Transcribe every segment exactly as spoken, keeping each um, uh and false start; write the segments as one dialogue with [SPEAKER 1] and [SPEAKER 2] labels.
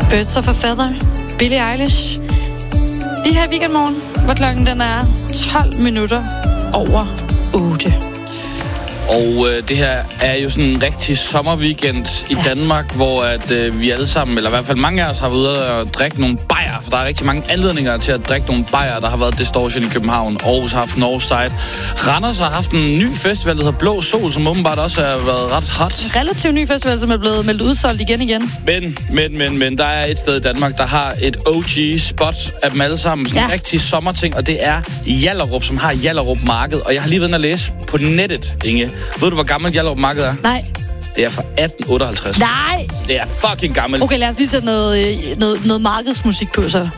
[SPEAKER 1] Birds of a Feather, Billie Eilish. Lige her i Weekendmorgen, hvor klokken den er tolv minutter over otte.
[SPEAKER 2] Og øh, det her er jo sådan en rigtig sommerweekend i ja. Danmark, hvor at, øh, vi alle sammen, eller i hvert fald mange af os, har været ude og drikke nogle bajer, for der er rigtig mange anledninger til at drikke nogle bajer. Der har været Distortion i København, Aarhus har haft Northside. Randers har haft en ny festival, der hedder Blå Sol, som åbenbart også har været ret hot.
[SPEAKER 1] En relativt ny festival, som er blevet meldt udsolgt igen igen.
[SPEAKER 2] Men, men, men, men, der er et sted i Danmark, der har et O G-spot af dem alle sammen. Sådan en ja. rigtig sommerting, og det er Hjallerup, som har Hjallerup Marked. Og jeg har lige været inde at læse på nettet, Inge. Ved du, hvor gammelt Hjallerup Marked er?
[SPEAKER 1] Nej.
[SPEAKER 2] Det er fra atten otteoghalvtreds.
[SPEAKER 1] Nej!
[SPEAKER 2] Det er fucking gammelt.
[SPEAKER 1] Okay, lad os lige sætte noget, noget, noget markedsmusik på, så.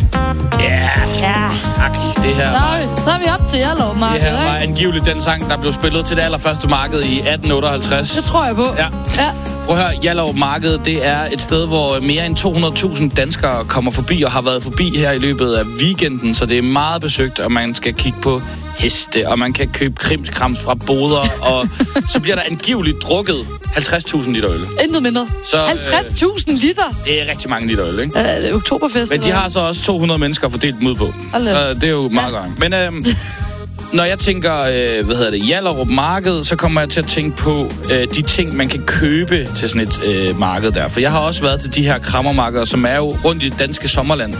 [SPEAKER 2] Ja.
[SPEAKER 1] Ja.
[SPEAKER 2] Tak. Det her
[SPEAKER 1] så, var, så er vi op til Hjallerup Marked,
[SPEAKER 2] Det her var angiveligt den sang, der blev spillet til det allerførste marked i atten otteoghalvtreds.
[SPEAKER 1] Det tror jeg på.
[SPEAKER 2] Ja.
[SPEAKER 1] Ja.
[SPEAKER 2] Prøv at høre, Hjallerup Marked, det er et sted, hvor mere end to hundrede tusind danskere kommer forbi og har været forbi her i løbet af weekenden, så det er meget besøgt, og man skal kigge på heste, og man kan købe krimskrams fra boder, og så bliver der angiveligt drukket halvtreds tusind liter øl.
[SPEAKER 1] Intet mindre. Så, halvtreds tusind liter?
[SPEAKER 2] Det er rigtig mange liter øl, ikke?
[SPEAKER 1] Uh, det er oktoberfest.
[SPEAKER 2] Men de har så også to hundrede mennesker fordelt dem ud på. Så det er jo meget ja. godt. Men øhm, når jeg tænker, øh, hvad hedder det, Hjallerup Marked, så kommer jeg til at tænke på øh, de ting, man kan købe til sådan et øh, marked der. For jeg har også været til de her krammermarkeder, som er jo rundt i det danske sommerland.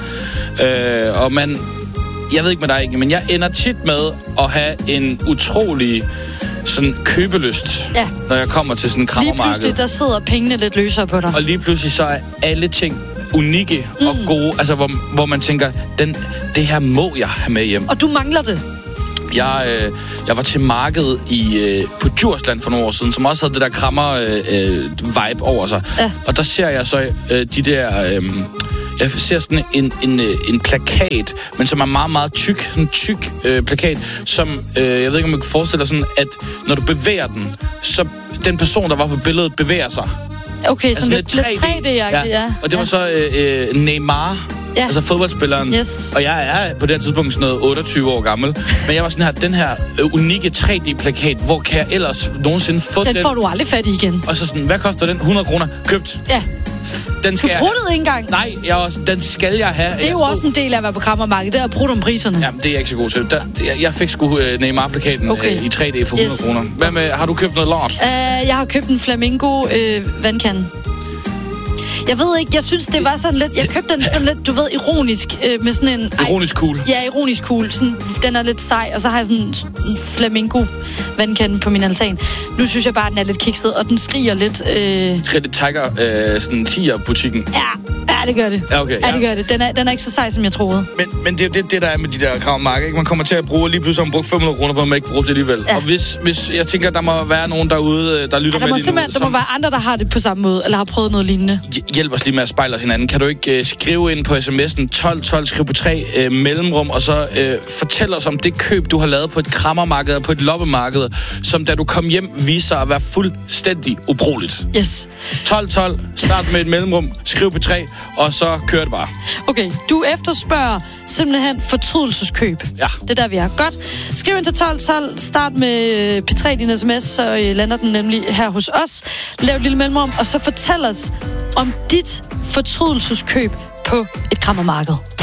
[SPEAKER 2] Øh, og man... Jeg ved ikke med dig, ikke, men jeg ender tit med at have en utrolig sådan købelyst, ja. når jeg kommer til sådan en krammermarked.
[SPEAKER 1] Lige pludselig, der sidder pengene lidt løsere på dig.
[SPEAKER 2] Og lige pludselig så er alle ting unikke mm. og gode, altså hvor, hvor man tænker, den, det her må jeg have med hjem.
[SPEAKER 1] Og du mangler det.
[SPEAKER 2] Jeg, øh, jeg var til markedet i, øh, på Djursland for nogle år siden, som også havde det der krammer-vibe øh, over sig. Ja. Og der ser jeg så øh, de der... Øh, Jeg ser sådan en, en, en plakat, men som er meget, meget tyk. Sådan en tyk øh, plakat, som, øh, jeg ved ikke, om man kan forestille dig sådan, at når du bevæger den, så den person, der var på billedet, bevæger sig.
[SPEAKER 1] Okay, altså sådan lidt, lidt tre D-agtigt, ja.
[SPEAKER 2] ja. Og det var så øh, øh, Neymar, ja. altså fodboldspilleren.
[SPEAKER 1] Yes.
[SPEAKER 2] Og jeg er på det tidspunkt sådan noget otteogtyve år gammel. Men jeg var sådan her, den her øh, unikke tre D-plakat, hvor kan jeg ellers nogensinde få den?
[SPEAKER 1] Den får du aldrig fat i igen.
[SPEAKER 2] Og så sådan, hvad koster den? hundrede kroner. Købt.
[SPEAKER 1] Ja.
[SPEAKER 2] Den skal
[SPEAKER 1] du pruttede ikke engang?
[SPEAKER 2] Nej, jeg også, den skal jeg have.
[SPEAKER 1] Det er jo stod... også en del af at være på krammermarkedet, det er at prutte om priserne.
[SPEAKER 2] Jamen, det er jeg ikke så god til. Der, jeg, jeg fik sgu uh, Neymar-plakaten okay. uh, i tre D for hundrede yes. kroner. Hvad med, har du købt noget lort?
[SPEAKER 1] Uh, jeg har købt en Flamingo uh, vandkande. Jeg ved ikke, jeg synes, det var sådan lidt... Jeg købte den sådan lidt, du ved, ironisk. Øh, med sådan en...
[SPEAKER 2] Ironisk cool?
[SPEAKER 1] Ja, ironisk cool. Sådan, den er lidt sej, og så har jeg sådan en flamingo vandkande på min altan. Nu synes jeg bare, at den er lidt kikset, og den skriger lidt... Øh...
[SPEAKER 2] Skriger det Tiger, øh, sådan tiger-butikken?
[SPEAKER 1] Ja, ja, det gør det.
[SPEAKER 2] Ja, okay.
[SPEAKER 1] Ja,
[SPEAKER 2] ja.
[SPEAKER 1] det gør det. Den er, den er ikke så sej, som jeg troede.
[SPEAKER 2] Men, men det er jo det, det, der er med de der kravmarker, ikke? Man kommer til at bruge, lige pludselig har man brugt fem hundrede kroner på, at man ikke bruger det alligevel. Ja. Og hvis, hvis... Jeg tænker, der må være nogen derude, der lytter
[SPEAKER 1] ja, der
[SPEAKER 2] med lige nu.
[SPEAKER 1] Der må være andre, der har det på samme måde, eller har prøvet noget lignende.
[SPEAKER 2] Hjælp os lige med at spejle os hinanden. Kan du ikke uh, skrive ind på sms'en tolv tolv, skriv på tre uh, mellemrum, og så uh, fortæl os om det køb, du har lavet på et krammermarked og på et loppemarked, som da du kom hjem, viser sig at være fuldstændig ubrugeligt.
[SPEAKER 1] Yes.
[SPEAKER 2] tolv tolv, start med et mellemrum, skriv på tre, og så kører det bare.
[SPEAKER 1] Okay, du efterspørger simpelthen fortrydelseskøb.
[SPEAKER 2] Ja.
[SPEAKER 1] Det er der, vi er. Godt. Skriv ind til tolv tolv, start med P tre din sms, så lander den nemlig her hos os. Lav et lille mellemrum, og så fortæl os om dit fortrydelseskøb på et krammermarked.